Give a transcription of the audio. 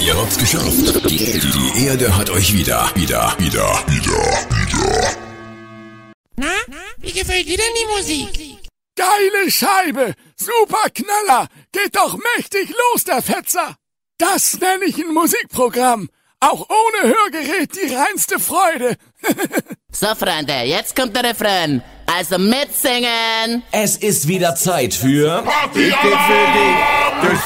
Ihr habt's geschafft. Die Erde hat euch wieder. Na, wie gefällt dir denn die Musik? Geile Scheibe! Super Knaller! Geht doch mächtig los, der Fetzer! Das nenne ich ein Musikprogramm! Auch ohne Hörgerät die reinste Freude! So, Freunde, jetzt kommt der Refrain. Also mitsingen! Es ist wieder Zeit für Partyalarm!